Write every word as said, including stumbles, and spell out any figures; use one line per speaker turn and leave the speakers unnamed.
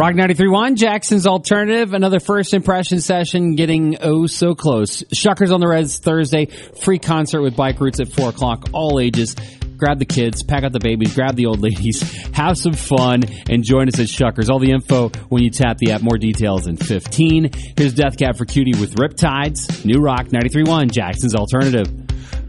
Rock ninety-three point one, Jackson's Alternative. Another first impression session getting oh so close. Shuckers on the Reds Thursday. Free concert with Bike Roots at four o'clock. All ages. Grab the kids, pack out the babies, grab the old ladies, have some fun, and join us at Shuckers. All the info when you tap the app. More details in fifteen. Here's Death Cab for Cutie with Riptides. New Rock ninety-three point one, Jackson's Alternative.